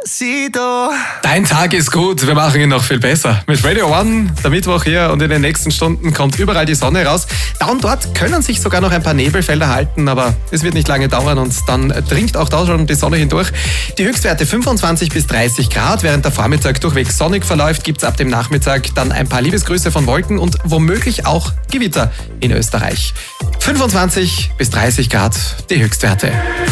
Despacito. Dein Tag ist gut, wir machen ihn noch viel besser. Mit Radio One, der Mittwoch hier, und in den nächsten Stunden kommt überall die Sonne raus. Da und dort können sich sogar noch ein paar Nebelfelder halten, aber es wird nicht lange dauern und dann dringt auch da schon die Sonne hindurch. Die Höchstwerte 25 bis 30 Grad, während der Vormittag durchwegs sonnig verläuft, gibt es ab dem Nachmittag dann ein paar Liebesgrüße von Wolken und womöglich auch Gewitter in Österreich. 25 bis 30 Grad, die Höchstwerte.